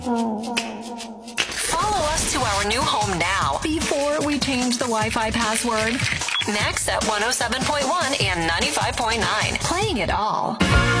Follow us to our new home now before we change the Wi-Fi password. Next at 107.1 and 95.9. Playing it all.